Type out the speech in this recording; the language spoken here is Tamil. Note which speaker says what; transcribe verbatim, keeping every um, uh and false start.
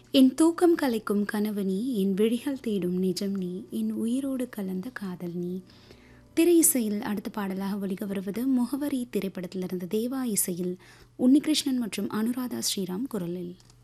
Speaker 1: என் தூக்கம் கலைக்கும் கனவு நீ, என் விழிகள் தேடும் நிஜம் நீ, என் உயிரோடு கலந்த காதல் நீ. திரை இசையில் அடுத்த பாடலாக ஒலிக்க வருவது முகவரி திரைப்படத்திலிருந்து தேவா இசையில் உன்னிகிருஷ்ணன் மற்றும் அனுராதா ஸ்ரீராம் குரலில்.